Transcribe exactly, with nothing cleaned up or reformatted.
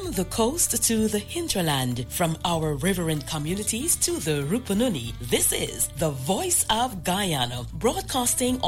From the coast to the hinterland, from our riverine communities to the Rupununi, this is the Voice of Guyana, broadcasting